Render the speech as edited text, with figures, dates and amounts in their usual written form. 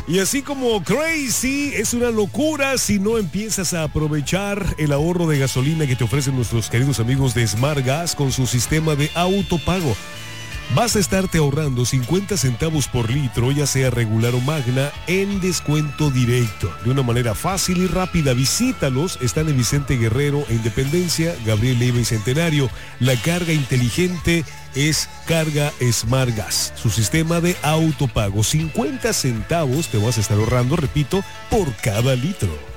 Y así como crazy, es una locura si no empiezas a aprovechar el ahorro de gasolina que te ofrecen nuestros queridos amigos de Smart Gas con su sistema de autopago. Vas a estarte ahorrando 50 centavos por litro, ya sea regular o magna, en descuento directo. De una manera fácil y rápida, visítalos. Están en Vicente Guerrero e Independencia, Gabriel Leiva y Centenario. La carga inteligente es Carga Smart Gas, su sistema de autopago. 50 centavos te vas a estar ahorrando, repito, por cada litro.